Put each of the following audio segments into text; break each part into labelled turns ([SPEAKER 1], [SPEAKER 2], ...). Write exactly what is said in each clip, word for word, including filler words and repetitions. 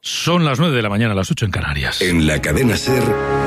[SPEAKER 1] Son las nueve de la mañana, las ocho en Canarias.
[SPEAKER 2] En la cadena SER,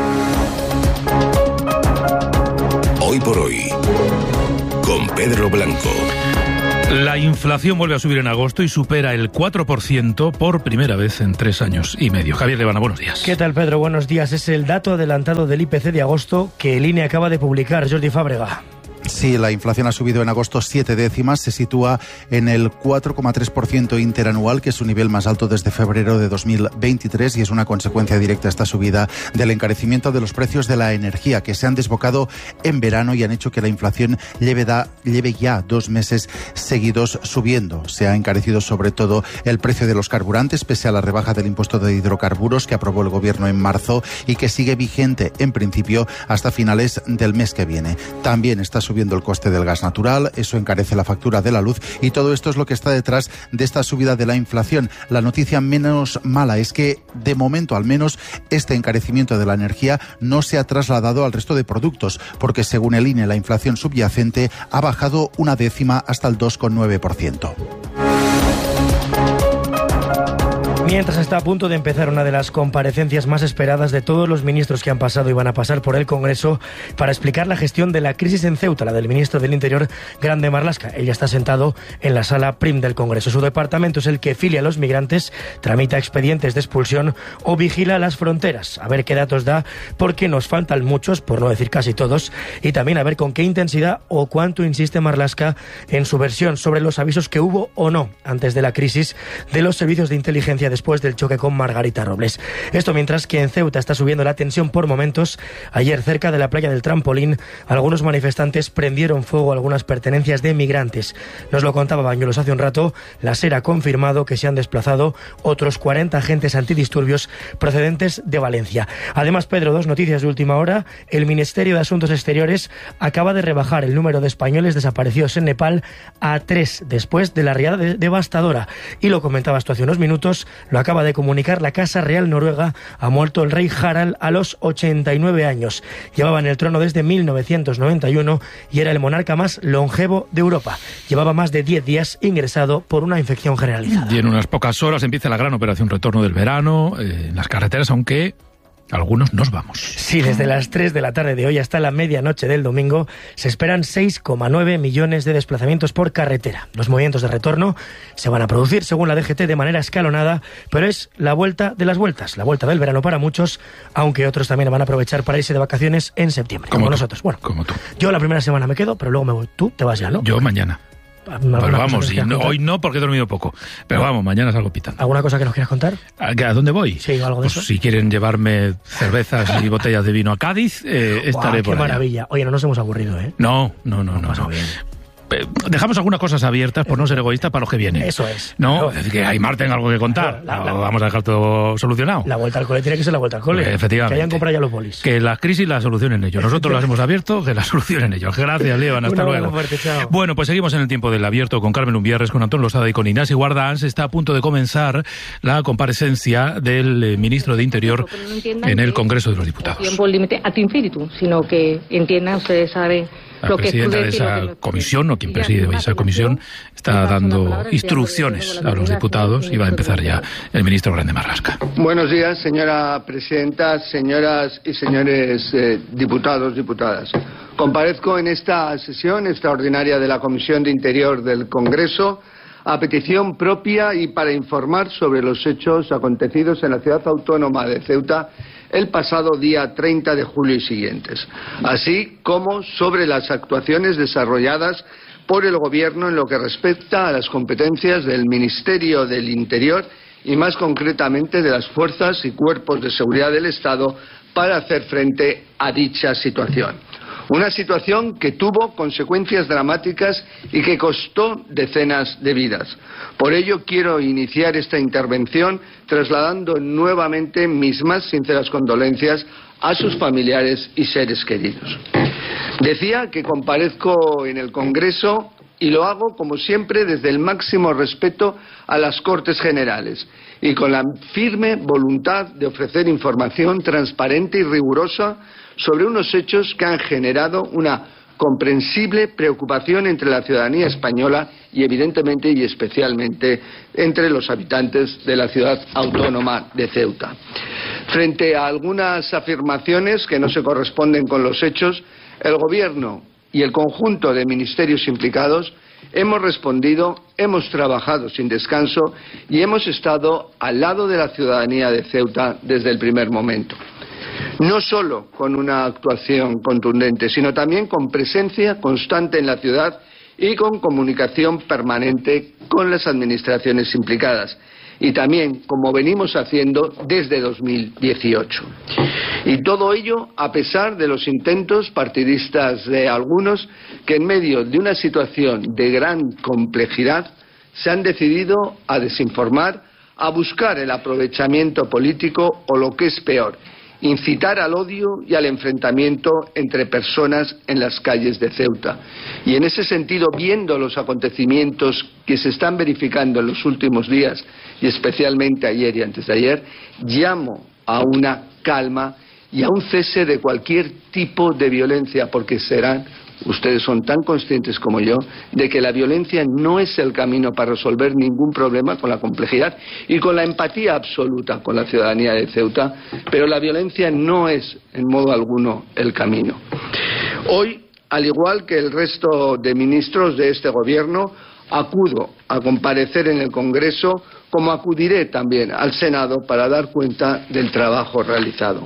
[SPEAKER 2] Hoy por Hoy, con Pedro Blanco.
[SPEAKER 1] La inflación vuelve a subir en agosto y supera el cuatro por ciento por primera vez en tres años y medio. Javier Levana, buenos días.
[SPEAKER 3] ¿Qué tal, Pedro? Buenos días. Es el dato adelantado del I P C de agosto que el I N E acaba de publicar. Jordi Fábrega.
[SPEAKER 4] Sí, la inflación ha subido en agosto siete décimas, se sitúa en el cuatro coma tres por ciento interanual, que es su nivel más alto desde febrero de dos mil veintitrés, y es una consecuencia directa esta subida del encarecimiento de los precios de la energía, que se han desbocado en verano y han hecho que la inflación lleve, da, lleve ya dos meses seguidos subiendo. Se ha encarecido sobre todo el precio de los carburantes, pese a la rebaja del impuesto de hidrocarburos que aprobó el gobierno en marzo y que sigue vigente en principio hasta finales del mes que viene. También está subiendo subiendo el coste del gas natural, eso encarece la factura de la luz, y todo esto es lo que está detrás de esta subida de la inflación. La noticia menos mala es que, de momento al menos, este encarecimiento de la energía no se ha trasladado al resto de productos, porque según el I N E la inflación subyacente ha bajado una décima hasta el dos coma nueve por ciento.
[SPEAKER 3] Mientras está a punto de empezar una de las comparecencias más esperadas de todos los ministros que han pasado y van a pasar por el Congreso para explicar la gestión de la crisis en Ceuta, la del ministro del Interior, Grande Marlaska. Él ya está sentado en la sala prim del Congreso. Su departamento es el que filia a los migrantes, tramita expedientes de expulsión o vigila las fronteras. A ver qué datos da, porque nos faltan muchos, por no decir casi todos, y también a ver con qué intensidad o cuánto insiste Marlaska en su versión sobre los avisos que hubo o no antes de la crisis de los servicios de inteligencia después del choque con Margarita Robles. Esto mientras que en Ceuta está subiendo la tensión por momentos. Ayer, cerca de la playa del Trampolín, algunos manifestantes prendieron fuego a algunas pertenencias de migrantes. Nos lo contaba Bañuelos hace un rato. La SER ha confirmado que se han desplazado otros cuarenta agentes antidisturbios procedentes de Valencia. Además, Pedro, dos noticias de última hora. El Ministerio de Asuntos Exteriores acaba de rebajar el número de españoles desaparecidos en Nepal a tres después de la riada de devastadora. Y lo comentabas tú hace unos minutos. Lo acaba de comunicar la Casa Real Noruega. Ha muerto el rey Harald a los ochenta y nueve años. Llevaba en el trono desde mil novecientos noventa y uno y era el monarca más longevo de Europa. Llevaba más de diez días ingresado por una infección generalizada.
[SPEAKER 1] Y en unas pocas horas empieza la gran operación retorno del verano eh, en las carreteras, aunque algunos nos vamos.
[SPEAKER 3] Sí, desde las tres de la tarde de hoy hasta la medianoche del domingo se esperan seis coma nueve millones de desplazamientos por carretera. Los movimientos de retorno se van a producir, según la D G T, de manera escalonada, pero es la vuelta de las vueltas, la vuelta del verano para muchos, aunque otros también van a aprovechar para irse de vacaciones en septiembre, como, como nosotros. Bueno,
[SPEAKER 1] como tú.
[SPEAKER 3] Yo la primera semana me quedo, pero luego me voy. Tú te vas ya, ¿no?
[SPEAKER 1] Yo mañana. Pero vamos, y no, hoy no porque he dormido poco. Pero no. Vamos, mañana salgo pitando.
[SPEAKER 3] ¿Alguna cosa que nos quieras contar?
[SPEAKER 1] ¿A, a dónde voy?
[SPEAKER 3] Sí, algo de
[SPEAKER 1] pues
[SPEAKER 3] eso.
[SPEAKER 1] Si quieren llevarme cervezas y botellas de vino a Cádiz, eh, estaré
[SPEAKER 3] wow,
[SPEAKER 1] por
[SPEAKER 3] qué
[SPEAKER 1] allá.
[SPEAKER 3] maravilla. Oye, no nos hemos aburrido, ¿eh?
[SPEAKER 1] No, no, no, no. no.
[SPEAKER 3] Bien.
[SPEAKER 1] Dejamos algunas cosas abiertas por no ser egoístas para los que vienen.
[SPEAKER 3] Eso es.
[SPEAKER 1] No, es que Aymar tenga algo que contar. La, la, no, vamos a dejar todo solucionado.
[SPEAKER 3] La vuelta al cole tiene que ser la vuelta al cole.
[SPEAKER 1] Pues efectivamente.
[SPEAKER 3] Que hayan comprado ya los bolis.
[SPEAKER 1] Que las crisis las solucionen ellos. Nosotros las hemos abierto, que las solucionen ellos. Gracias, Levan. Hasta luego.
[SPEAKER 3] Fuerte, chao.
[SPEAKER 1] Bueno, pues seguimos en el tiempo del abierto con Carmen Umbierres, con Antón Losada y con Ignasi Guardans. Está a punto de comenzar la comparecencia del eh, ministro de Interior no en el Congreso de los Diputados.
[SPEAKER 5] Tiempo límite ad infinitum, sino que entiendan, ustedes saben.
[SPEAKER 1] La presidenta de esa comisión, o quien preside esa comisión, está dando instrucciones a los diputados y va a empezar ya el ministro Grande Marlaska.
[SPEAKER 6] Buenos días, señora presidenta, señoras y señores eh, diputados, diputadas. Comparezco en esta sesión extraordinaria de la Comisión de Interior del Congreso a petición propia y para informar sobre los hechos acontecidos en la ciudad autónoma de Ceuta el pasado día treinta de julio y siguientes, así como sobre las actuaciones desarrolladas por el Gobierno en lo que respecta a las competencias del Ministerio del Interior y más concretamente de las fuerzas y cuerpos de seguridad del Estado para hacer frente a dicha situación. Una situación que tuvo consecuencias dramáticas y que costó decenas de vidas. Por ello quiero iniciar esta intervención trasladando nuevamente mis más sinceras condolencias a sus familiares y seres queridos. Decía que comparezco en el Congreso y lo hago, como siempre, desde el máximo respeto a las Cortes Generales y con la firme voluntad de ofrecer información transparente y rigurosa sobre unos hechos que han generado una comprensible preocupación entre la ciudadanía española y evidentemente y especialmente entre los habitantes de la ciudad autónoma de Ceuta. Frente a algunas afirmaciones que no se corresponden con los hechos, el Gobierno y el conjunto de ministerios implicados hemos respondido, hemos trabajado sin descanso y hemos estado al lado de la ciudadanía de Ceuta desde el primer momento. No solo con una actuación contundente, sino también con presencia constante en la ciudad y con comunicación permanente con las administraciones implicadas. Y también, como venimos haciendo desde dos mil dieciocho. Y todo ello a pesar de los intentos partidistas de algunos que en medio de una situación de gran complejidad se han decidido a desinformar, a buscar el aprovechamiento político o, lo que es peor, incitar al odio y al enfrentamiento entre personas en las calles de Ceuta. Y en ese sentido, viendo los acontecimientos que se están verificando en los últimos días, y especialmente ayer y antes de ayer, llamo a una calma y a un cese de cualquier tipo de violencia, porque serán, ustedes son tan conscientes como yo, de que la violencia no es el camino para resolver ningún problema, con la complejidad y con la empatía absoluta con la ciudadanía de Ceuta, pero la violencia no es en modo alguno el camino. Hoy, al igual que el resto de ministros de este Gobierno, acudo a comparecer en el Congreso, como acudiré también al Senado para dar cuenta del trabajo realizado.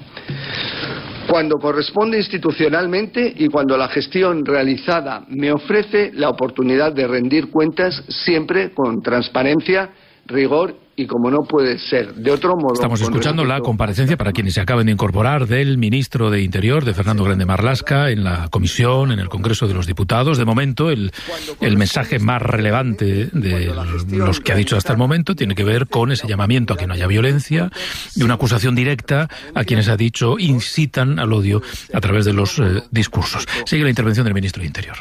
[SPEAKER 6] Cuando corresponde institucionalmente y cuando la gestión realizada me ofrece la oportunidad de rendir cuentas, siempre con transparencia, rigor y, como no puede ser de otro modo...
[SPEAKER 1] Estamos escuchando la comparecencia, para quienes se acaben de incorporar, del ministro de Interior, de Fernando Grande Marlaska, en la comisión, en el Congreso de los Diputados. De momento, el, el mensaje más relevante de los que ha dicho hasta el momento tiene que ver con ese llamamiento a que no haya violencia y una acusación directa a quienes, ha dicho, incitan al odio a través de los eh, discursos. Sigue la intervención del ministro de Interior.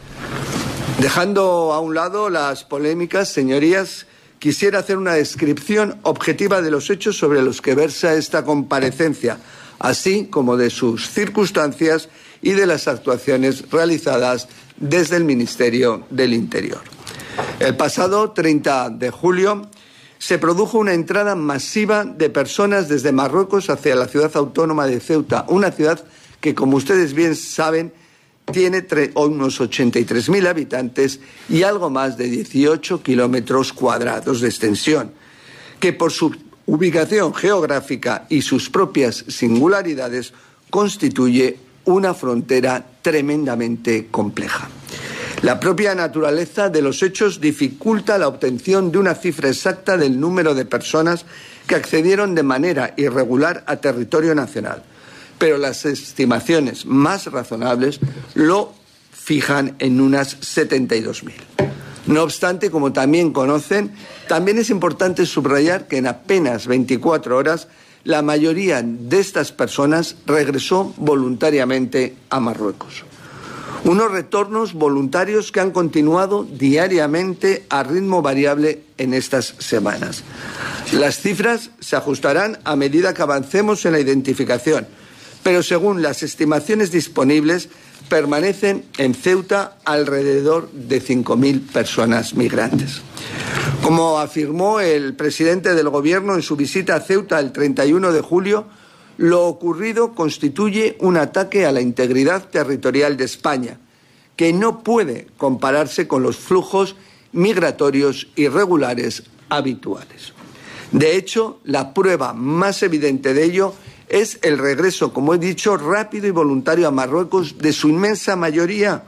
[SPEAKER 6] Dejando a un lado las polémicas, señorías, quisiera hacer una descripción objetiva de los hechos sobre los que versa esta comparecencia, así como de sus circunstancias y de las actuaciones realizadas desde el Ministerio del Interior. El pasado treinta de julio se produjo una entrada masiva de personas desde Marruecos hacia la ciudad autónoma de Ceuta, una ciudad que, como ustedes bien saben, tiene unos ochenta y tres mil habitantes y algo más de dieciocho kilómetros cuadrados de extensión, que por su ubicación geográfica y sus propias singularidades constituye una frontera tremendamente compleja. La propia naturaleza de los hechos dificulta la obtención de una cifra exacta del número de personas que accedieron de manera irregular a territorio nacional, pero las estimaciones más razonables lo fijan en unas setenta y dos mil. No obstante, como también conocen, también es importante subrayar que en apenas veinticuatro horas la mayoría de estas personas regresó voluntariamente a Marruecos. Unos retornos voluntarios que han continuado diariamente a ritmo variable en estas semanas. Las cifras se ajustarán a medida que avancemos en la identificación, pero según las estimaciones disponibles, permanecen en Ceuta alrededor de cinco mil personas migrantes. Como afirmó el presidente del Gobierno en su visita a Ceuta el treinta y uno de julio, lo ocurrido constituye un ataque a la integridad territorial de España, que no puede compararse con los flujos migratorios irregulares habituales. De hecho, la prueba más evidente de ello es el regreso, como he dicho, rápido y voluntario a Marruecos de su inmensa mayoría,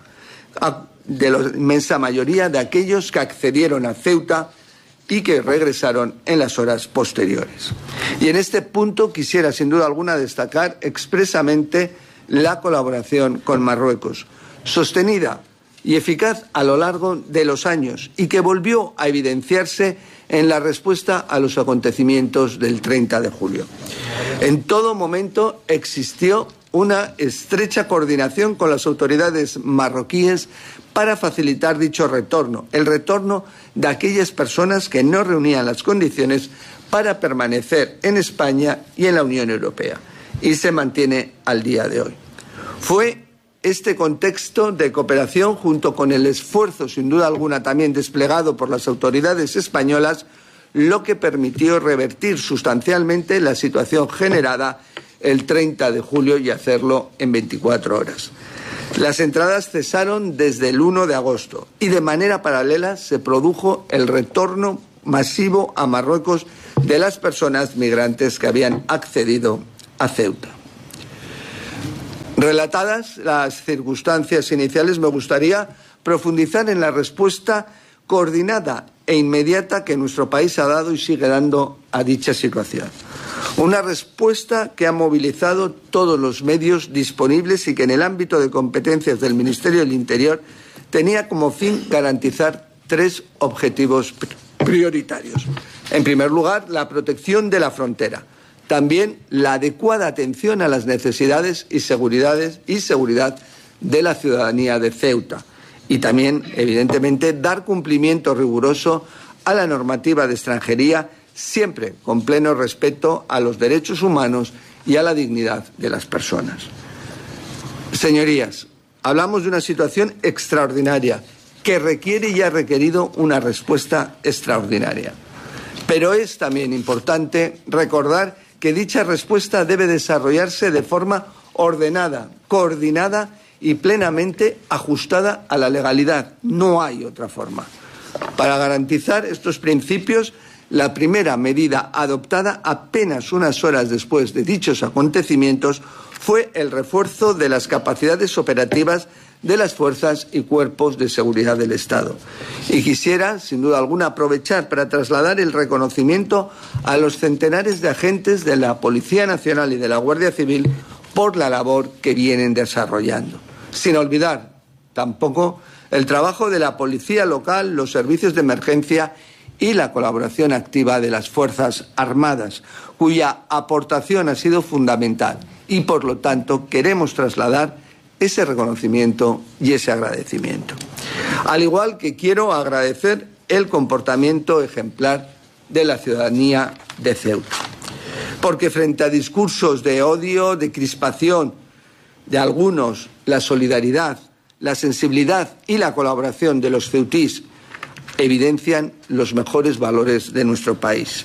[SPEAKER 6] de la inmensa mayoría de aquellos que accedieron a Ceuta y que regresaron en las horas posteriores. Y en este punto quisiera, sin duda alguna, destacar expresamente la colaboración con Marruecos, sostenida y eficaz a lo largo de los años y que volvió a evidenciarse en la respuesta a los acontecimientos del treinta de julio. En todo momento existió una estrecha coordinación con las autoridades marroquíes para facilitar dicho retorno, el retorno de aquellas personas que no reunían las condiciones para permanecer en España y en la Unión Europea, y se mantiene al día de hoy. Fue este contexto de cooperación, junto con el esfuerzo, sin duda alguna, también desplegado por las autoridades españolas, lo que permitió revertir sustancialmente la situación generada el treinta de julio y hacerlo en veinticuatro horas. Las entradas cesaron desde el uno de agosto y de manera paralela se produjo el retorno masivo a Marruecos de las personas migrantes que habían accedido a Ceuta. Relatadas las circunstancias iniciales, me gustaría profundizar en la respuesta coordinada e inmediata que nuestro país ha dado y sigue dando a dicha situación. Una respuesta que ha movilizado todos los medios disponibles y que en el ámbito de competencias del Ministerio del Interior tenía como fin garantizar tres objetivos prioritarios. En primer lugar, la protección de la frontera. También la adecuada atención a las necesidades y seguridades y seguridad de la ciudadanía de Ceuta. Y también, evidentemente, dar cumplimiento riguroso a la normativa de extranjería, siempre con pleno respeto a los derechos humanos y a la dignidad de las personas. Señorías, hablamos de una situación extraordinaria que requiere y ha requerido una respuesta extraordinaria. Pero es también importante recordar que dicha respuesta debe desarrollarse de forma ordenada, coordinada y plenamente ajustada a la legalidad. No hay otra forma. Para garantizar estos principios, la primera medida adoptada apenas unas horas después de dichos acontecimientos fue el refuerzo de las capacidades operativas de las fuerzas y cuerpos de seguridad del Estado. Y quisiera, sin duda alguna, aprovechar para trasladar el reconocimiento a los centenares de agentes de la Policía Nacional y de la Guardia Civil por la labor que vienen desarrollando. Sin olvidar tampoco el trabajo de la policía local, los servicios de emergencia y la colaboración activa de las Fuerzas Armadas, cuya aportación ha sido fundamental y, por lo tanto, queremos trasladar ese reconocimiento y ese agradecimiento. Al igual que quiero agradecer el comportamiento ejemplar de la ciudadanía de Ceuta. Porque frente a discursos de odio, de crispación de algunos, la solidaridad, la sensibilidad y la colaboración de los ceutís evidencian los mejores valores de nuestro país.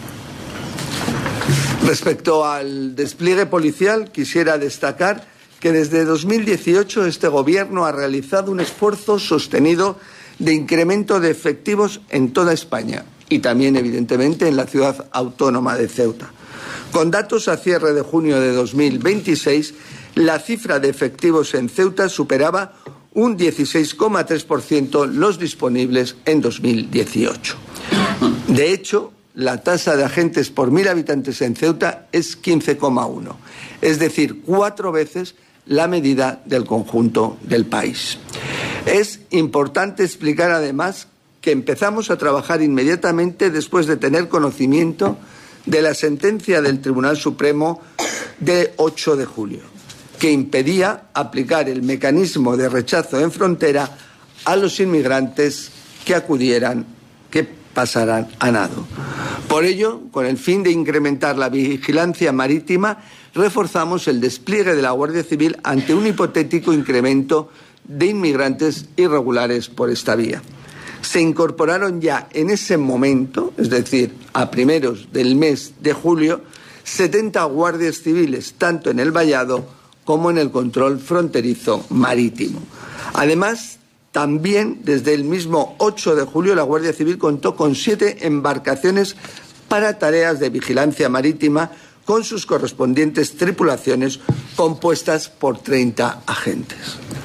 [SPEAKER 6] Respecto al despliegue policial, quisiera destacar que desde dos mil dieciocho este Gobierno ha realizado un esfuerzo sostenido de incremento de efectivos en toda España y también, evidentemente, en la ciudad autónoma de Ceuta. Con datos a cierre de junio de dos mil veintiséis, la cifra de efectivos en Ceuta superaba un dieciséis coma tres por ciento los disponibles en dos mil dieciocho. De hecho, la tasa de agentes por mil habitantes en Ceuta es quince coma uno, es decir, cuatro veces la medida del conjunto del país. Es importante explicar además que empezamos a trabajar inmediatamente después de tener conocimiento de la sentencia del Tribunal Supremo de ocho de julio, que impedía aplicar el mecanismo de rechazo en frontera a los inmigrantes que acudieran, que pasaran a nado. Por ello, con el fin de incrementar la vigilancia marítima, reforzamos el despliegue de la Guardia Civil ante un hipotético incremento de inmigrantes irregulares por esta vía. Se incorporaron ya en ese momento, es decir, a primeros del mes de julio, setenta guardias civiles, tanto en el vallado como en el control fronterizo marítimo. Además, también desde el mismo ocho de julio la Guardia Civil contó con siete embarcaciones para tareas de vigilancia marítima con sus correspondientes tripulaciones compuestas por treinta agentes.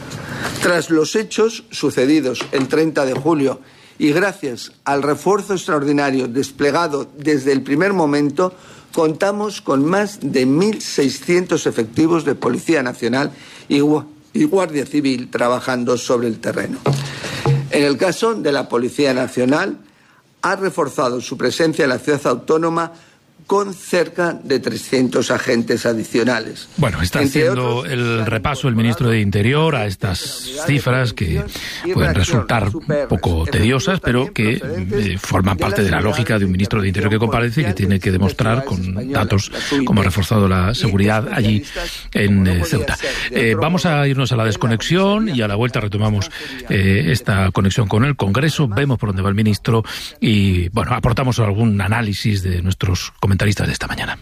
[SPEAKER 6] Tras los hechos sucedidos el treinta de julio y gracias al refuerzo extraordinario desplegado desde el primer momento, contamos con más de mil seiscientos efectivos de Policía Nacional y, y Guardia Civil trabajando sobre el terreno. En el caso de la Policía Nacional, ha reforzado su presencia en la ciudad autónoma con cerca de trescientos agentes adicionales.
[SPEAKER 1] Bueno, está haciendo el repaso el ministro de Interior a estas cifras que pueden resultar un poco tediosas, pero que eh, forman parte de la lógica de un ministro de Interior que comparece y que tiene que demostrar con datos cómo ha reforzado la seguridad allí en eh, Ceuta. Eh, vamos a irnos a la desconexión y a la vuelta retomamos eh, esta conexión con el Congreso, vemos por dónde va el ministro y, bueno, aportamos algún análisis de nuestros comentarios de esta mañana.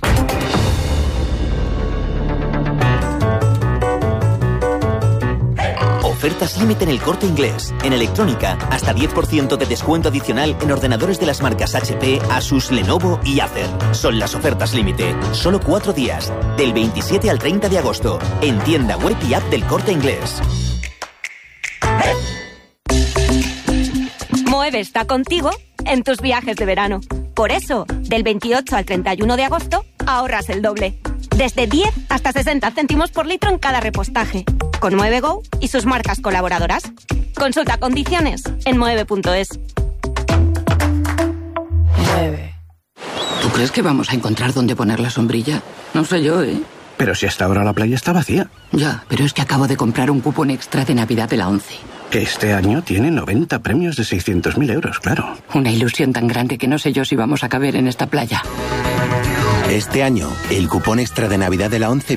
[SPEAKER 7] Ofertas límite en El Corte Inglés. En electrónica, hasta diez por ciento de descuento adicional en ordenadores de las marcas H P, Asus, Lenovo y Acer. Son las ofertas límite. Solo cuatro días. Del veintisiete al treinta de agosto. En tienda web y app del Corte Inglés.
[SPEAKER 8] Moeve está contigo en tus viajes de verano. Por eso, del veintiocho al treinta y uno de agosto, ahorras el doble. Desde diez hasta sesenta céntimos por litro en cada repostaje. Con Moeve Go y sus marcas colaboradoras. Consulta condiciones en moeve punto es.
[SPEAKER 9] Moeve. ¿Tú crees que vamos a encontrar dónde poner la sombrilla? No sé yo, ¿eh?
[SPEAKER 10] Pero si hasta ahora la playa está vacía.
[SPEAKER 9] Ya, pero es que acabo de comprar un cupón extra de Navidad de la ONCE.
[SPEAKER 10] Que este año tiene noventa premios de seiscientos mil euros, claro.
[SPEAKER 9] Una ilusión tan grande que no sé yo si vamos a caber en esta playa.
[SPEAKER 11] Este año, el cupón extra de Navidad de la ONCE